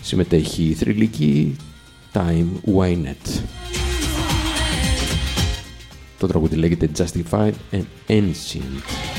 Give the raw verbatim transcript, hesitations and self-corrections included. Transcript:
συμμετέχει η θρυλική Time Wynette. Το τραγούδι λέγεται Justified and Ancient.